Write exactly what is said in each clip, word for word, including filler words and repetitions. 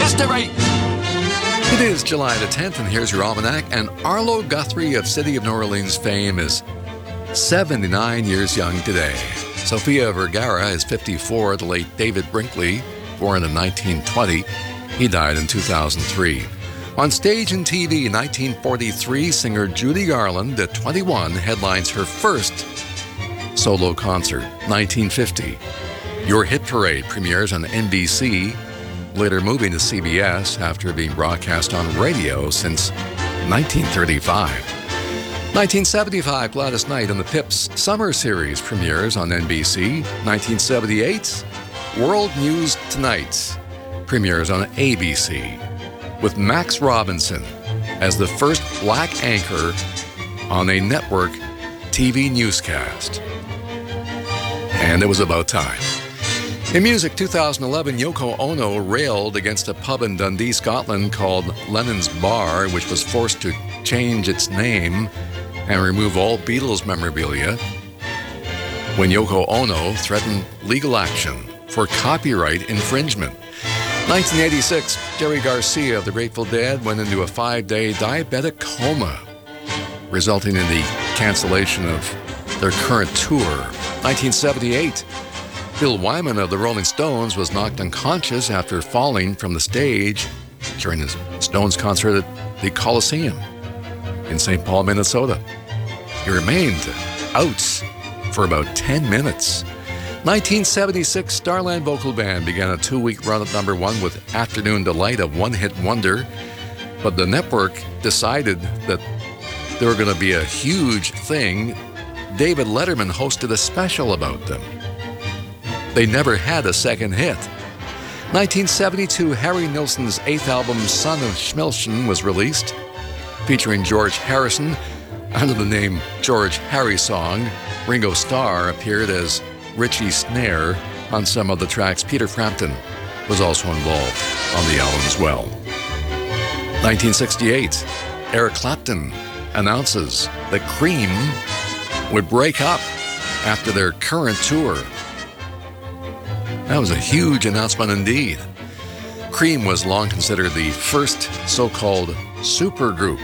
history. It is July the tenth, and here's your almanac. And Arlo Guthrie of City of New Orleans fame is seventy-nine years young today. Sofia Vergara is fifty-four. The late David Brinkley, born in nineteen twenty, he died in two thousand three. On stage and T V, nineteen forty-three, singer Judy Garland, at twenty-one, headlines her first solo concert. nineteen fifty, Your Hit Parade premieres on N B C, later moving to C B S after being broadcast on radio since nineteen thirty-five. nineteen seventy-five, Gladys Knight and the Pips Summer Series premieres on N B C. nineteen seventy-eight, World News Tonight premieres on A B C, with Max Robinson as the first black anchor on a network T V newscast. And it was about time. In music, two thousand eleven, Yoko Ono railed against a pub in Dundee, Scotland called Lennon's Bar, which was forced to change its name and remove all Beatles memorabilia when Yoko Ono threatened legal action for copyright infringement. nineteen eighty-six, Jerry Garcia of the Grateful Dead went into a five-day diabetic coma, resulting in the cancellation of their current tour. nineteen seventy-eight, Bill Wyman of the Rolling Stones was knocked unconscious after falling from the stage during the Stones concert at the Coliseum in Saint Paul, Minnesota. He remained out for about ten minutes. nineteen seventy-six, Starland Vocal Band began a two-week run at number one with Afternoon Delight, a one-hit wonder, but the network decided that they were going to be a huge thing. David Letterman hosted a special about them. They never had a second hit. nineteen seventy-two, Harry Nilsson's eighth album, Son of Schmilchen, was released, featuring George Harrison under the name George Harry Song. Ringo Starr appeared as Richie Snare on some of the tracks. Peter Frampton was also involved on the album as well. nineteen sixty-eight, Eric Clapton announces that Cream would break up after their current tour. That was a huge announcement indeed. Cream was long considered the first so-called supergroup.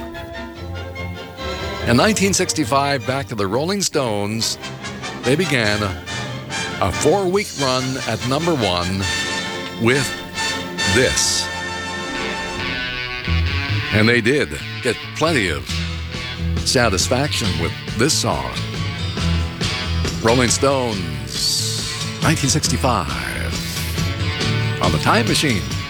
In nineteen sixty-five, back to the Rolling Stones, they began a, a four-week run at number one with this. And they did get plenty of satisfaction with this song. Rolling Stones, nineteen sixty-five, on the Time Machine.